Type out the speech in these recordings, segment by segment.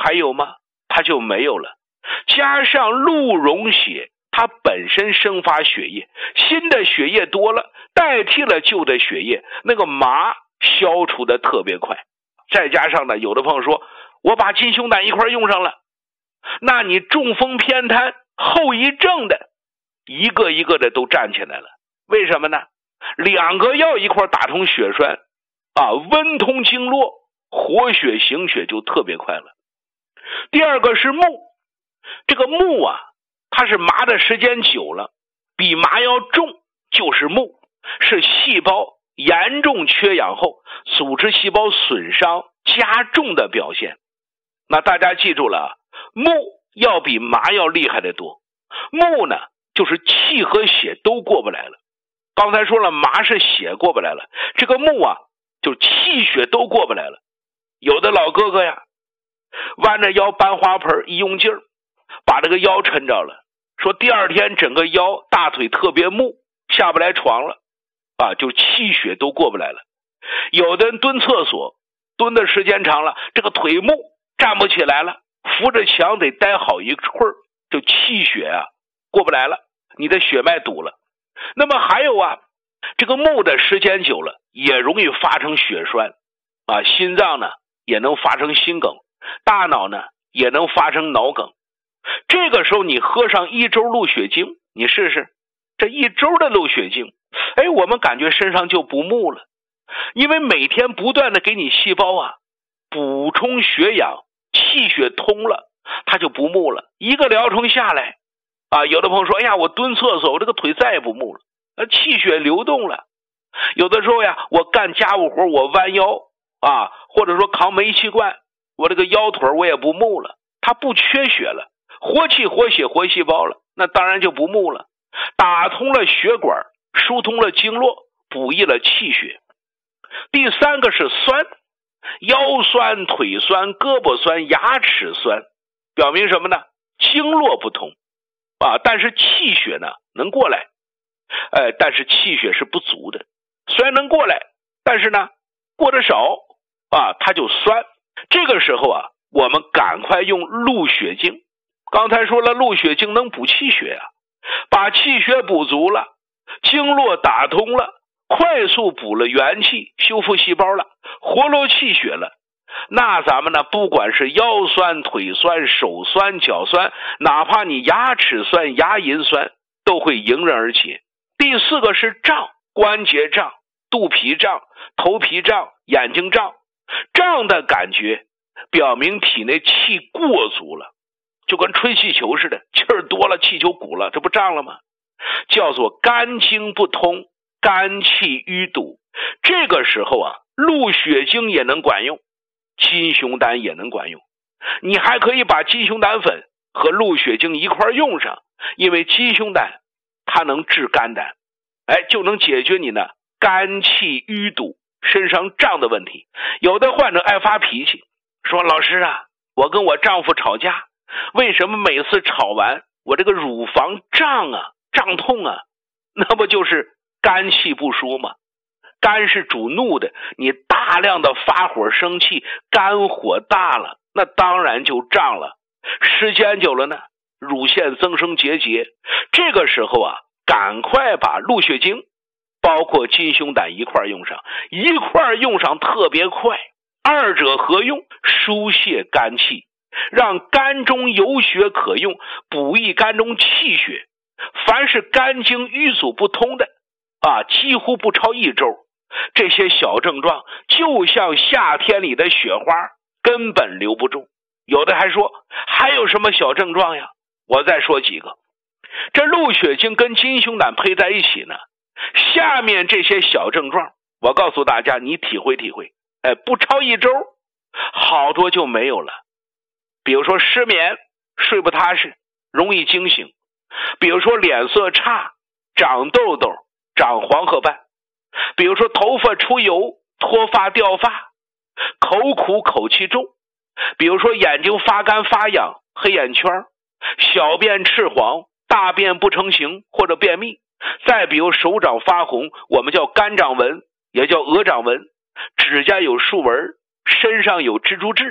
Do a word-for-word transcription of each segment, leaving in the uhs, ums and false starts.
还有吗？它就没有了。加上鹿溶血，它本身生发血液，新的血液多了，代替了旧的血液，那个麻消除的特别快。再加上呢，有的朋友说我把金胸胆一块用上了，那你中风偏瘫后遗症的一个一个的都站起来了。为什么呢？两个药一块打通血栓啊，温通经络，活血行血就特别快了。第二个是木，这个木啊，它是麻的时间久了，比麻药重，就是木，是细胞严重缺氧后组织细胞损伤加重的表现。那大家记住了，木要比麻药厉害得多。木呢，就是气和血都过不来了。刚才说了，麻是血过不来了，这个木啊，就气血都过不来了。有的老哥哥呀，弯着腰搬花盆，一用劲儿，把这个腰抻着了，说第二天整个腰大腿特别木，下不来床了啊，就气血都过不来了。有的人蹲厕所蹲的时间长了，这个腿木站不起来了，扶着墙得待好一会儿，就气血啊过不来了，你的血脉堵了。那么还有啊，这个木的时间久了也容易发生血栓啊，心脏呢也能发生心梗，大脑呢也能发生脑梗。这个时候你喝上一周鹿血精，你试试这一周的鹿血精，哎，我们感觉身上就不木了，因为每天不断的给你细胞啊补充血氧，气血通了，它就不木了。一个疗程下来啊，有的朋友说，哎呀，我蹲厕所，我这个腿再也不木了，呃，气血流动了。有的时候呀，我干家务活，我弯腰啊，或者说扛煤气罐，我这个腰腿我也不木了，它不缺血了，活气活血活细胞了，那当然就不木了。打通了血管，疏通了经络，补益了气血。第三个是酸，腰酸、腿酸、胳膊酸、牙齿酸，表明什么呢？经络不通啊，但是气血呢能过来，呃，但是气血是不足的，虽然能过来，但是呢过得少啊，它就酸。这个时候啊，我们赶快用鹿血精。刚才说了，鹿血精能补气血啊，把气血补足了，经络打通了，快速补了元气，修复细胞了，活络气血了，那咱们呢，不管是腰酸、腿酸、手酸、脚酸，哪怕你牙齿酸、牙龈酸，都会迎刃而解。第四个是胀，关节胀、肚皮胀、头皮胀、眼睛胀。胀的感觉表明体内气过足了，就跟吹气球似的，气儿多了，气球鼓了，这不胀了吗？叫做肝经不通，肝气淤堵。这个时候啊，鹿血精也能管用，金熊胆也能管用。你还可以把金熊胆粉和鹿血精一块用上，因为金熊胆它能治肝胆，哎，就能解决你呢肝气淤堵、身上胀的问题。有的患者爱发脾气，说老师啊，我跟我丈夫吵架，为什么每次吵完我这个乳房胀啊、胀痛啊？那不就是肝气不舒吗？肝是主怒的，你大量的发火生气，肝火大了，那当然就胀了。时间久了呢，乳腺增生结节。这个时候啊，赶快把鹿血精包括金熊胆一块用上，一块用上特别快，二者合用，疏泄肝气，让肝中有血可用，补益肝中气血。凡是肝经淤阻不通的啊，几乎不超一周，这些小症状就像夏天里的雪花，根本留不住。有的还说还有什么小症状呀？我再说几个。这鹿血精跟金熊胆配在一起呢，下面这些小症状我告诉大家，你体会体会，哎，不超一周好多就没有了。比如说失眠，睡不踏实，容易惊醒；比如说脸色差，长痘痘，长黄褐斑；比如说头发出油，脱发掉发，口苦口气重；比如说眼睛发干发痒，黑眼圈，小便赤黄，大便不成形或者便秘；再比如手掌发红，我们叫肝掌纹，也叫鹅掌纹；指甲有竖纹，身上有蜘蛛痣；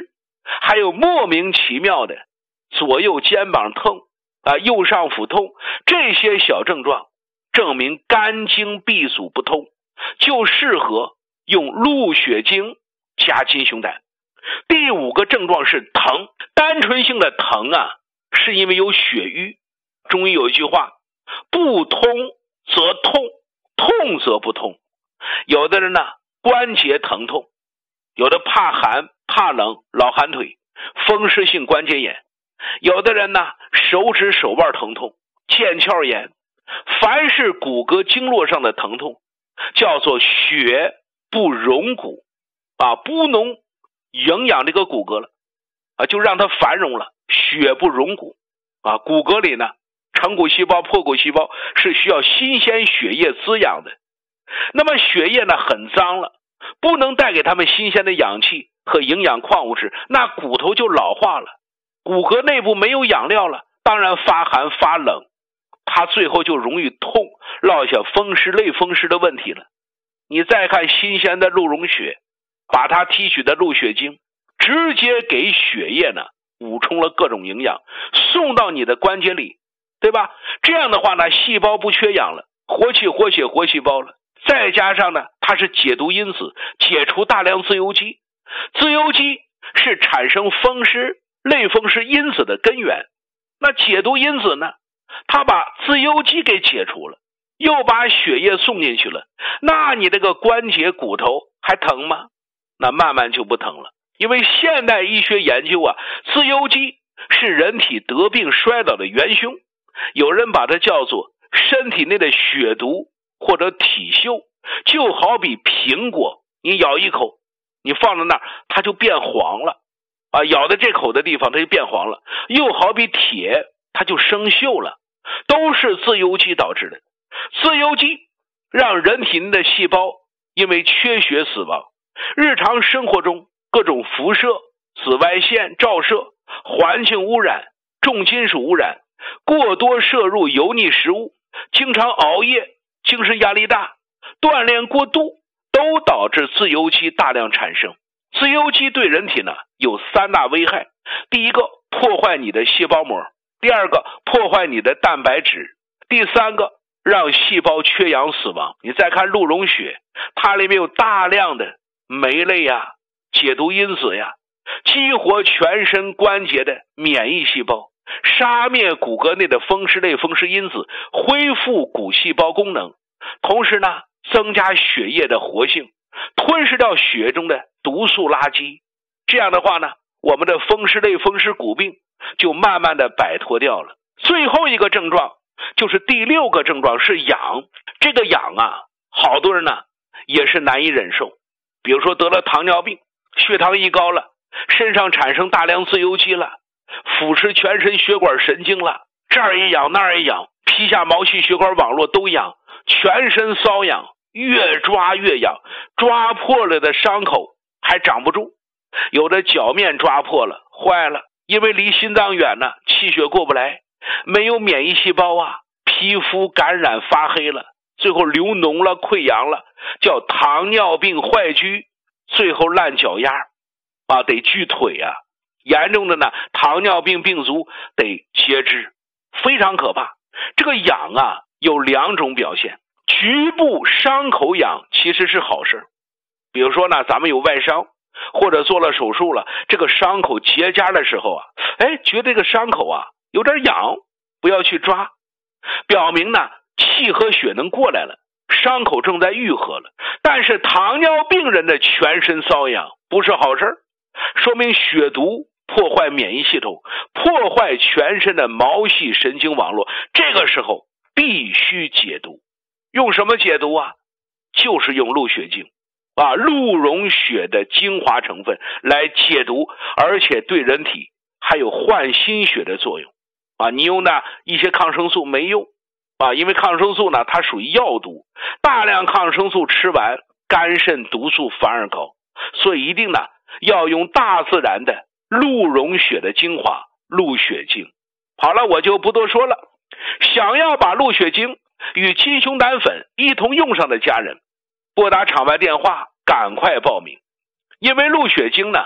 还有莫名其妙的左右肩膀痛啊、右上腹痛，这些小症状证明肝经闭阻不通，就适合用鹿血精加金熊胆。第五个症状是疼，单纯性的疼啊，是因为有血瘀。中医有一句话，不通则痛，痛则不通。有的人呢关节疼痛，有的怕寒怕冷，老寒腿，风湿性关节炎，有的人呢手指手腕疼痛，腱鞘炎。凡是骨骼经络上的疼痛，叫做血不容骨啊，不能营养这个骨骼了啊，就让它繁荣了，血不容骨啊。骨骼里呢，成骨细胞、破骨细胞是需要新鲜血液滋养的。那么血液呢很脏了，不能带给他们新鲜的氧气和营养矿物质，那骨头就老化了，骨骼内部没有养料了，当然发寒发冷，它最后就容易痛，落下风湿类风湿的问题了。你再看新鲜的鹿茸血，把它提取的鹿血精直接给血液呢补充了各种营养，送到你的关节里，对吧？这样的话呢，细胞不缺氧了，活气活血活细胞了。再加上呢，它是解毒因子，解除大量自由基。自由基是产生风湿类风湿因子的根源。那解毒因子呢，它把自由基给解除了，又把血液送进去了，那你这个关节骨头还疼吗？那慢慢就不疼了。因为现代医学研究啊，自由基是人体得病衰老的元凶，有人把它叫做身体内的血毒或者体锈。就好比苹果，你咬一口，你放在那儿它就变黄了啊，咬的这口的地方它就变黄了。又好比铁，它就生锈了，都是自由基导致的。自由基让人体内的细胞因为缺血死亡。日常生活中各种辐射、紫外线照射、环境污染、重金属污染、过多摄入油腻食物、经常熬夜、精神压力大、锻炼过度，都导致自由基大量产生。自由基对人体呢有三大危害：第一个，破坏你的细胞膜；第二个，破坏你的蛋白质；第三个，让细胞缺氧死亡。你再看鹿茸血，它里面有大量的酶类呀、解毒因子呀，激活全身关节的免疫细胞，杀灭骨骼内的风湿类风湿因子，恢复骨细胞功能，同时呢增加血液的活性，吞噬掉血中的毒素垃圾。这样的话呢，我们的风湿类风湿骨病就慢慢的摆脱掉了。最后一个症状就是第六个症状是痒。这个痒啊，好多人呢也是难以忍受。比如说得了糖尿病，血糖一高了，身上产生大量自由基了，腐蚀全身血管神经了，这儿一痒那儿一痒，皮下毛细血管网络都痒，全身瘙痒，越抓越痒，抓破了的伤口还长不住。有的脚面抓破了，坏了，因为离心脏远呢，气血过不来，没有免疫细胞啊，皮肤感染发黑了，最后流脓了，溃疡了，叫糖尿病坏疽，最后烂脚丫啊，得锯腿啊，严重的呢，糖尿病病足得截肢，非常可怕。这个痒啊有两种表现，局部伤口痒其实是好事，比如说呢，咱们有外伤或者做了手术了，这个伤口结痂的时候啊，哎，觉得这个伤口啊有点痒，不要去抓，表明呢气和血能过来了，伤口正在愈合了。但是糖尿病人的全身瘙痒不是好事，说明血毒破坏免疫系统，破坏全身的毛细神经网络，这个时候必须解毒。用什么解毒啊？就是用鹿血精啊，鹿茸血的精华成分来解毒，而且对人体还有换心血的作用啊。你用的一些抗生素没用啊，因为抗生素呢它属于药毒，大量抗生素吃完肝肾毒素反而高，所以一定呢要用大自然的鹿茸血的精华，鹿血精。好了，我就不多说了。想要把鹿血精与金熊胆粉一同用上的家人，拨打场外电话赶快报名。因为鹿血精呢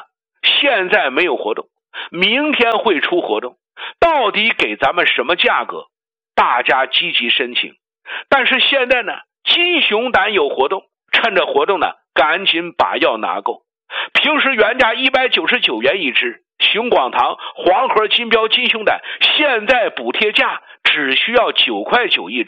现在没有活动，明天会出活动，到底给咱们什么价格？大家积极申请。但是现在呢，金熊胆有活动，趁着活动呢，赶紧把药拿够。平时原价一百九十九元一支，熊广堂黄盒金标金熊胆现在补贴价只需要九块九一支。